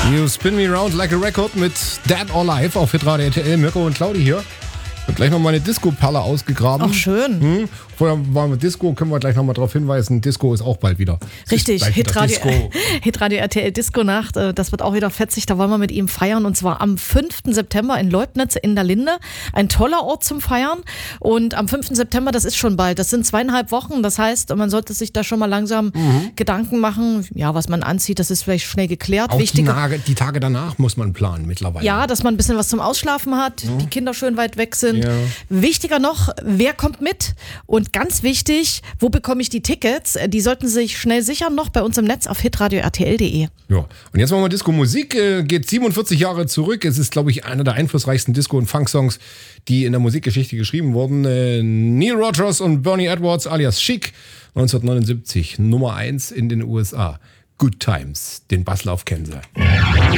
You Spin Me Round Like a Record mit Dead or Alive auf Hitradio RTL. Mirko und Claudi hier. Ich habe gleich noch mal eine Disco-Perle ausgegraben. Ach, schön. Vorher waren wir Disco, können wir gleich noch mal darauf hinweisen. Disco ist auch bald wieder. Richtig, Hitradio RTL Disco-Nacht, das wird auch wieder fetzig. Da wollen wir mit ihm feiern und zwar am 5. September in Leubnitz in der Linde. Ein toller Ort zum Feiern und am 5. September, das ist schon bald, das sind 2,5 Wochen. Das heißt, man sollte sich da schon mal langsam Gedanken machen, ja, was man anzieht, das ist vielleicht schnell geklärt. Auch die Tage danach muss man planen mittlerweile. Ja, dass man ein bisschen was zum Ausschlafen hat, die Kinder schön weit weg sind. Ja. Wichtiger noch, wer kommt mit? Und ganz wichtig, wo bekomme ich die Tickets? Die sollten sich schnell sichern noch bei uns im Netz auf hitradio-rtl.de. Ja, und jetzt machen wir Disco-Musik. Geht 47 Jahre zurück. Es ist, glaube ich, einer der einflussreichsten Disco- und Funk-Songs, die in der Musikgeschichte geschrieben wurden. Neil Rogers und Bernie Edwards alias Chic, 1979, Nummer 1 in den USA. Good Times, den Basslauf kennen Sie.